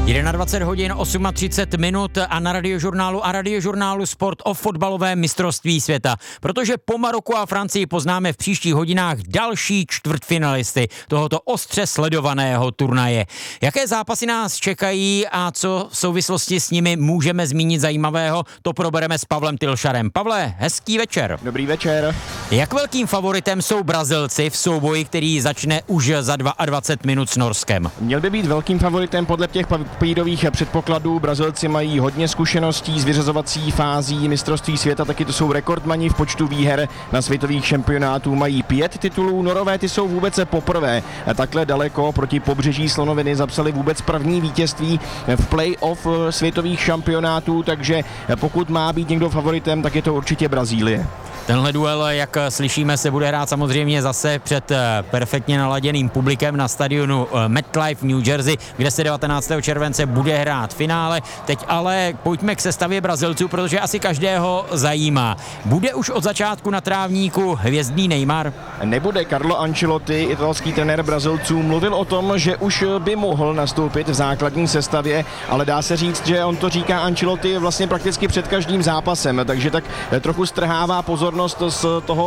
21 hodin 38 minut a na Radiožurnálu Sport o fotbalovém mistrovství světa. Protože po Maroku a Francii poznáme v příštích hodinách další čtvrtfinalisty tohoto ostře sledovaného turnaje. Jaké zápasy nás čekají a co v souvislosti s nimi můžeme zmínit zajímavého, to probereme s Pavlem Tylšarem. Pavle, hezký večer. Dobrý večer. Jak velkým favoritem jsou Brazilci v souboji, který začne už za 22 minut s Norskem? Měl by být velkým favoritem podle těch papírových předpokladů. Brazilci mají hodně zkušeností z vyřazovací fází mistrovství světa, taky to jsou rekordmani v počtu výher na světových šampionátů, mají 5 titulů. Norové ty jsou vůbec poprvé takhle daleko proti pobřeží slonoviny, zapsali vůbec první vítězství v play-off světových šampionátů, takže pokud má být někdo favoritem, tak je to určitě Brazílie. Tenhle duel, jak slyšíme, se bude hrát samozřejmě zase před perfektně naladěným publikem na stadionu MetLife v New Jersey, kde se 19. července bude hrát finále. Teď ale pojďme k sestavě Brazilců, protože asi každého zajímá. Bude už od začátku na trávníku hvězdný Neymar? Nebude. Carlo Ancelotti, italský trenér Brazilců, mluvil o tom, že už by mohl nastoupit v základní sestavě, ale dá se říct, že on to říká Ancelotti vlastně prakticky před každým zápasem, takže tak trochu strhává pozornost z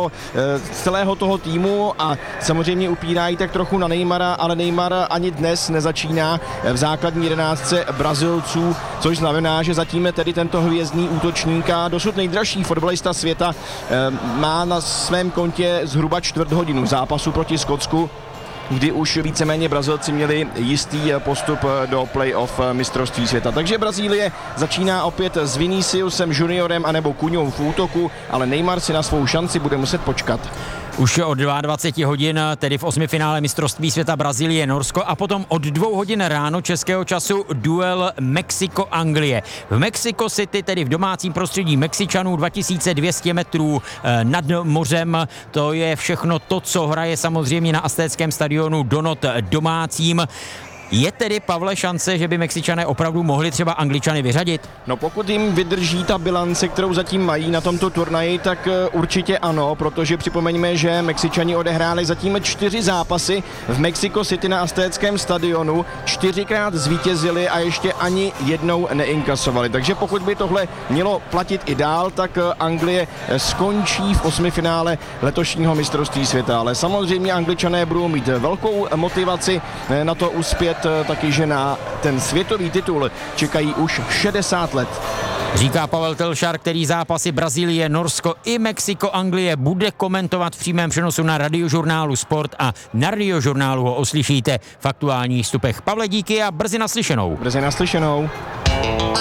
celého toho týmu a samozřejmě upírá ji tak trochu na Neymara, ale Neymar ani dnes nezačíná v základní 11 Brazilců, což znamená, že zatím tedy tento hvězdný útočník a dosud nejdražší fotbalista světa má na svém kontě zhruba čtvrt hodinu zápasu proti Skotsku, kdy už víceméně Brazilci měli jistý postup do play-off mistrovství světa. Takže Brazílie začíná opět s Viniciusem Juniorem anebo Kuňou v útoku, ale Neymar si na svou šanci bude muset počkat. Už od 22 hodin, tedy v osmifinále mistrovství světa Brazílie Norsko a potom od 2 hodin ráno českého času duel Mexiko-Anglie. V Mexico City, tedy v domácím prostředí Mexičanů, 2200 metrů nad mořem. To je všechno to, co hraje samozřejmě na aztéckém stadionu Donot domácím. Je tedy, Pavle, šance, že by Mexičané opravdu mohli třeba Angličany vyřadit? No pokud jim vydrží ta bilance, kterou zatím mají na tomto turnaji, tak určitě ano, protože připomeňme, že Mexičani odehráli zatím 4 zápasy v Mexico City na aztéckém stadionu, 4krát zvítězili a ještě ani jednou neinkasovali. Takže pokud by tohle mělo platit i dál, tak Anglie skončí v osmifinále letošního mistrovství světa. Ale samozřejmě Angličané budou mít velkou motivaci na to uspět, taky, že na ten světový titul čekají už 60 let. Říká Pavel Tylšar, který zápasy Brazílie, Norsko i Mexiko-Anglie bude komentovat v přímém přenosu na Radiožurnálu Sport a na Radiožurnálu ho uslyšíte v aktuálních vstupech. Pavle, díky a brzy naslyšenou. Brzy naslyšenou.